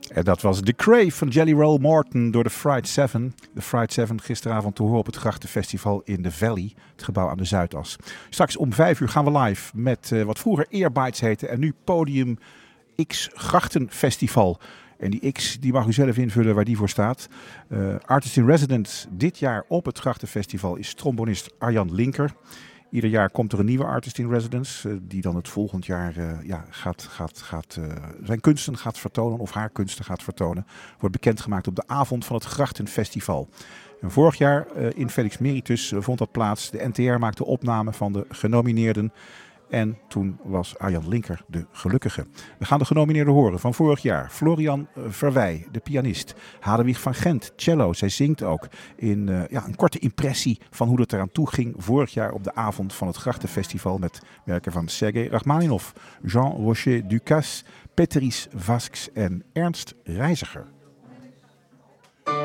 En dat was The Crave van Jelly Roll Morton door de Fried Seven. De Fried Seven gisteravond te horen op het Grachtenfestival in de Valley. Het gebouw aan de Zuidas. Straks om 5 uur gaan we live met wat vroeger Earbites heette. En nu Podium X Grachtenfestival. En die X die mag u zelf invullen waar die voor staat. Artist in Residence dit jaar op het Grachtenfestival is trombonist Arjan Linker. Ieder jaar komt er een nieuwe artist in residence die dan het volgend jaar zijn kunsten gaat vertonen of haar kunsten gaat vertonen. Wordt bekendgemaakt op de avond van het Grachtenfestival. En vorig jaar in Felix Meritus vond dat plaats. De NTR maakte opname van de genomineerden. En toen was Arjan Linker de gelukkige. We gaan de genomineerden horen van vorig jaar. Florian Verwij, de pianist. Hadewig van Gent, cello. Zij zingt ook in een korte impressie van hoe het eraan toe ging vorig jaar op de avond van het Grachtenfestival met werken van Sergei Rachmaninov, Jean Rocher Ducasse, Peteris Vasks en Ernst Reiziger.